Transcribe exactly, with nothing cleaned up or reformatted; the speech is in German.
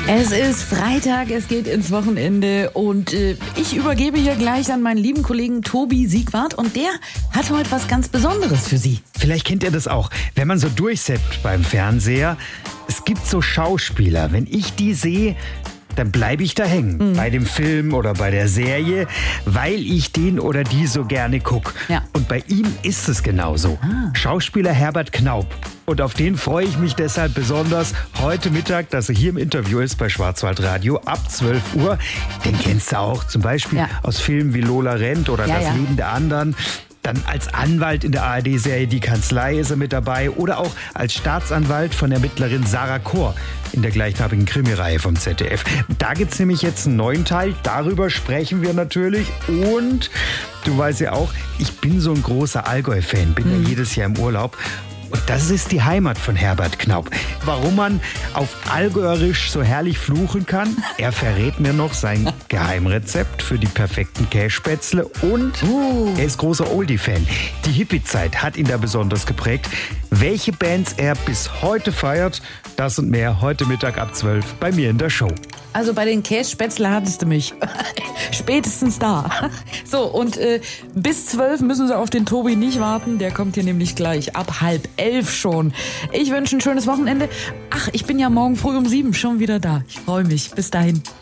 Es ist Freitag, es geht ins Wochenende und äh, ich übergebe hier gleich an meinen lieben Kollegen Tobi Siegwart und der hat heute was ganz Besonderes für Sie. Vielleicht kennt ihr das auch, wenn man so durchsappt beim Fernseher. Es gibt so Schauspieler, wenn ich die sehe, dann bleibe ich da hängen. Mhm. Bei dem Film oder bei der Serie, weil ich den oder die so gerne gucke. Ja. Und bei ihm ist es genauso. Ah. Schauspieler Herbert Knaub. Und auf den freue ich mich deshalb besonders heute Mittag, dass er hier im Interview ist bei Schwarzwaldradio ab zwölf Uhr. Den kennst du auch zum Beispiel ja. aus Filmen wie Lola Rent oder ja, Das ja. Leben der anderen. Dann als Anwalt in der A R D-Serie Die Kanzlei ist er mit dabei oder auch als Staatsanwalt von Ermittlerin Sarah Kohr in der gleichnamigen Krimireihe vom Z D F. Da gibt es nämlich jetzt einen neuen Teil, darüber sprechen wir natürlich und du weißt ja auch, ich bin so ein großer Allgäu-Fan, bin mhm. ja jedes Jahr im Urlaub. Und das ist die Heimat von Herbert Knaub. Warum man auf Allgäuerisch so herrlich fluchen kann, er verrät mir noch sein Geheimrezept für die perfekten Kässpätzle und uh. er ist großer Oldie-Fan. Die Hippie-Zeit hat ihn da besonders geprägt. Welche Bands er bis heute feiert, das und mehr heute Mittag ab zwölf bei mir in der Show. Also bei den Kässpätzle hattest du mich. Spätestens da. So, und äh, bis zwölf müssen Sie auf den Tobi nicht warten. Der kommt hier nämlich gleich ab halb elf schon. Ich wünsche ein schönes Wochenende. Ach, ich bin ja morgen früh um sieben schon wieder da. Ich freue mich. Bis dahin.